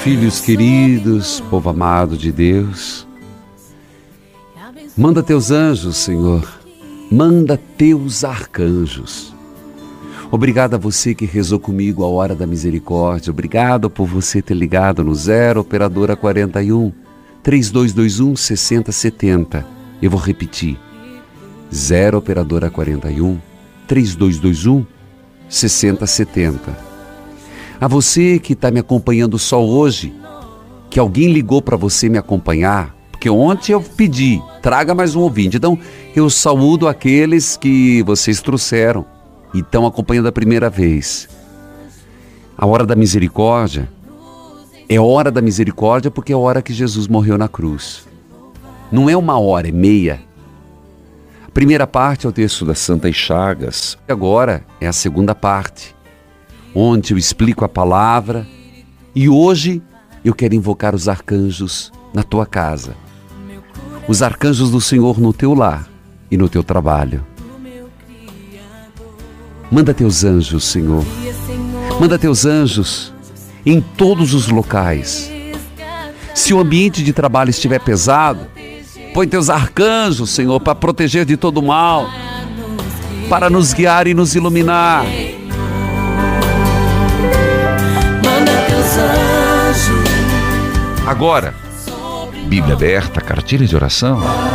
filhos queridos, povo amado de Deus. Manda teus anjos, Senhor. Manda teus arcanjos. Obrigado a você que rezou comigo a hora da misericórdia. Obrigado por você ter ligado no 0 operadora 41 3221 6070. Eu vou repetir. 0 operadora 41 3221 6070. A você que está me acompanhando só hoje, que alguém ligou para você me acompanhar, porque ontem eu pedi, traga mais um ouvinte. Então, eu saúdo aqueles que vocês trouxeram e estão acompanhando a primeira vez. A hora da misericórdia é hora da misericórdia porque é a hora que Jesus morreu na cruz. Não é uma hora, é meia. A primeira parte é o texto das Santas Chagas. Agora é a segunda parte, onde eu explico a palavra. E hoje eu quero invocar os arcanjos na tua casa. Os arcanjos do Senhor no teu lar e no teu trabalho. Manda teus anjos, Senhor. Manda teus anjos em todos os locais. Se o ambiente de trabalho estiver pesado, põe teus arcanjos, Senhor, para proteger de todo mal, para nos guiar e nos iluminar. Agora, Bíblia aberta, cartilha de oração.